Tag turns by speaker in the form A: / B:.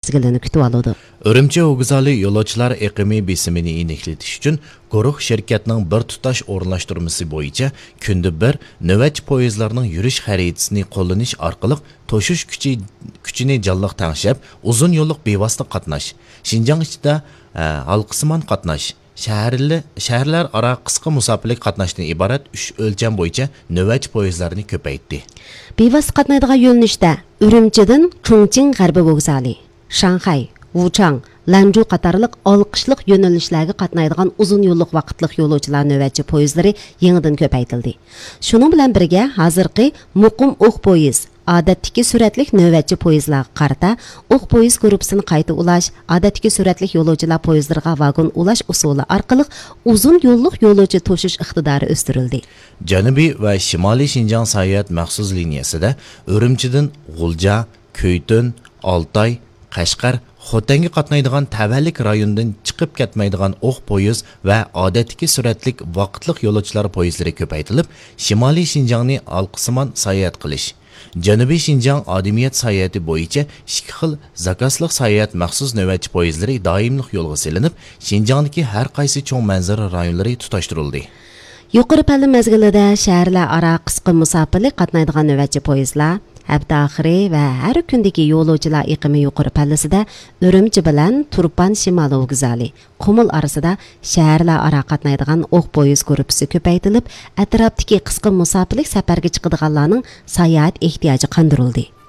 A: mezgilini kutib oladi.
B: Urumchi vokzali yo'lovchilar iqimi besimini aniqlatish uchun guruh shirkatning bir tutash o'rinlashtirmasi bo'yicha kunda bir navbatchi poyezdlarning yurish xaritasini qo'llanish orqali to'shish kuchini jonliq tangshab, uzun yo'lliq bevosita qatnash, Xinjiang ichida halqasimon qatnash, shaharlar aro qisqa musofirlik qatnashdan iborat 3 o'lcham bo'yicha navbatchi poyezdlarni ko'paytdi.
A: Bevosita qatnaydigan yo'nalishda Urumchidan Chongqing g'arbiy vokzali, Shanxay, Wuchang, Lanzhou qatarlıq olqishliq yo'nalishlarga qatnaydigan uzun yo'lliq vaqtliq yo'lovchilar navbatchi poyezdlari yangidan ko'paytirildi. Shuning bilan birga hozirgi muqim o'q poyez, odatdagi suratlik navbatchi poyezdlarga qarata o'q poyez gruppasini qayta ulash, odatdagi suratlik yo'lovchilar poyezdlariga vagon ulash usuli orqali uzun yo'lliq yo'lovchi to'shish iqtidori o'stirildi.
B: Janubiy va Shimoliy Xinjiang sayohat maxsus liniyasida Urumchidan G'ulja, Ko'ytun, Oltoy, Qashqar, Xotanga qatnaydigan tavallik rayondan chiqib ketmaydigan o'q poyez va odatdagi suratlik vaqtliq yo'lovchilar poyezdlari ko'paytirilib, Shimoliy Xinjiangni alqismon sayohat qilish, Janubiy Xinjiang odamiyat sayohati bo'yicha 2 xil zakazliq sayohat maxsus navbatchi poyezdlari doimliq yo'lga silinib, Xinjiangdagi har qaysi cho'ng manzara rayonlari tutashtirildi.
A: Yuqori palla mezgilida shaharlar aro qisqa musofirlik qatnaydigan navbatchi poyezdlar hafta oxiri va har kundagi yo'lovchilar iqimi yuqori pallasida Urumchi bilan Turpan Shimoliy vokzali, Qumul orasida shaharlar aro qatnaydigan o'q poyez gruppasi ko'paytirilib, atrofdagi qisqa musofirlik safarga chiqadiganlarning sayohat ehtiyoji qondirildi.